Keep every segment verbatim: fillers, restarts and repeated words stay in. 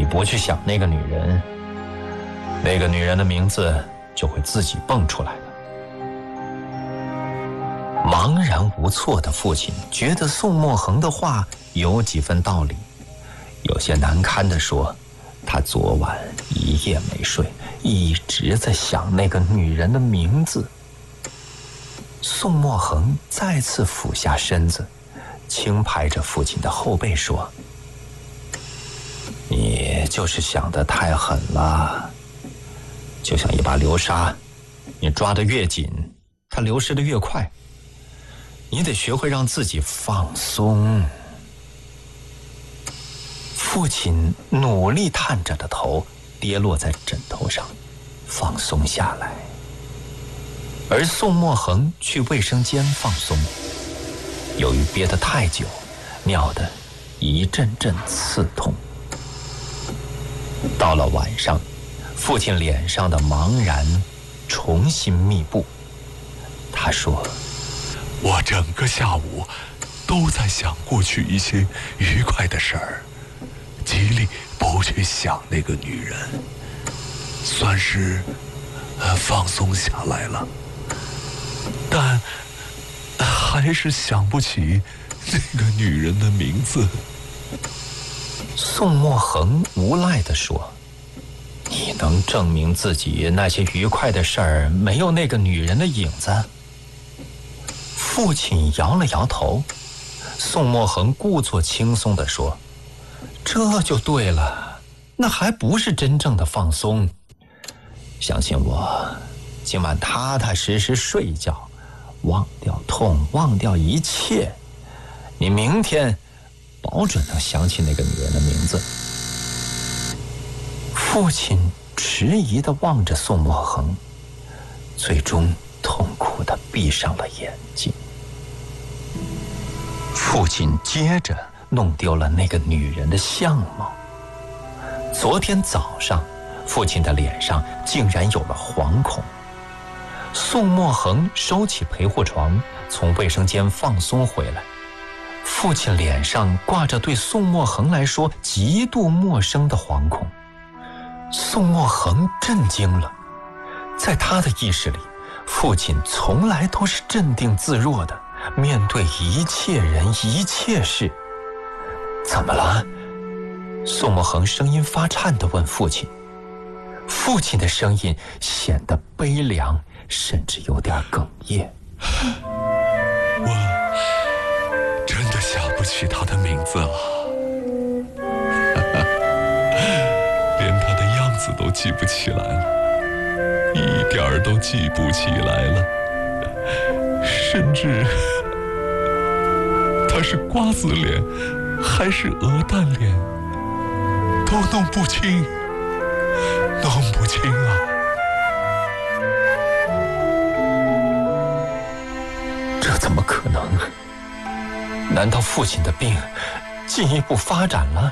不去想那个女人，那个女人的名字就会自己蹦出来的。茫然无措的父亲觉得宋墨恒的话有几分道理，有些难堪地说，他昨晚一夜没睡，一直在想那个女人的名字。宋墨恒再次俯下身子，轻拍着父亲的后背说，你就是想得太狠了，就像一把流沙，你抓得越紧，它流失得越快。你得学会让自己放松。父亲努力探着的头跌落在枕头上，放松下来。而宋墨恒去卫生间放松，由于憋得太久，尿得一阵阵刺痛。到了晚上，父亲脸上的茫然重新密布。他说， 我整个下午都在想过去一些愉快的事儿，极力不去想那个女人，算是呃放松下来了，但还是想不起那个女人的名字。 宋墨恒无奈地说，你能证明自己那些愉快的事儿没有那个女人的影子？父亲摇了摇头。宋墨恒故作轻松地说，这就对了，那还不是真正的放松。相信我，今晚踏踏实实睡觉，忘掉痛，忘掉一切，你明天保准能想起那个女人的名字。父亲迟疑地望着宋墨恒，最终痛苦地闭上了眼睛。父亲接着弄丢了那个女人的相貌。昨天早上，父亲的脸上竟然有了惶恐。宋墨恒收起陪护床，从卫生间放松回来。父亲脸上挂着对宋墨恒来说极度陌生的惶恐。宋墨恒震惊了，在他的意识里，父亲从来都是镇定自若的，面对一切人一切事。怎么了？宋墨恒声音发颤地问父亲。父亲的声音显得悲凉，甚至有点哽咽。 我真的想不起他的名字了，连他的样子都记不起来了，一点儿都记不起来了，甚至他是瓜子脸还是鹅蛋脸都弄不清，弄不清啊！ 这怎么可能？难道父亲的病进一步发展了？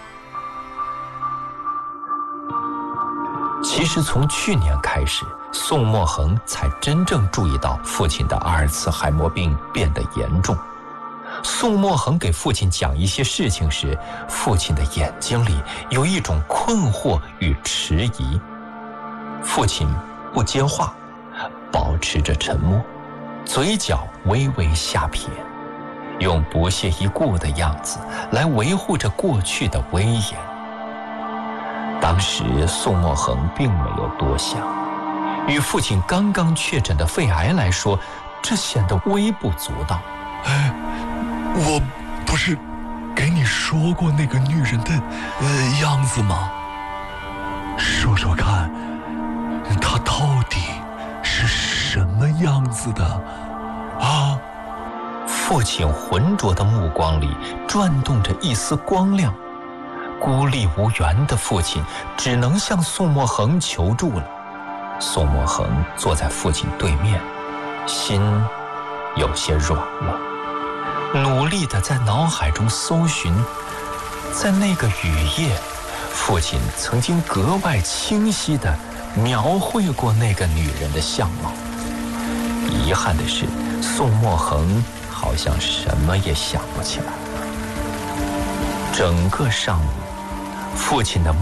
其实从去年开始，宋墨恒才真正注意到父亲的阿尔茨海默病变得严重。宋墨恒给父亲讲一些事情时，父亲的眼睛里有一种困惑与迟疑。父亲不接话，保持着沉默，嘴角微微下撇，用不屑一顾的样子来维护着过去的威严。当时宋墨恒并没有多想，与父亲刚刚确诊的肺癌来说，这显得微不足道。 哎，我不是给你说过那个女人的呃样子吗？说说看，她到底是什么样子的啊？ 父亲浑浊的目光里转动着一丝光亮。孤立无援的父亲只能向宋墨恒求助了。宋墨恒坐在父亲对面，心有些软了，努力地在脑海中搜寻，在那个雨夜，父亲曾经格外清晰地描绘过那个女人的相貌。遗憾的是，宋墨恒好像什么也想不起来。整个上午，父亲的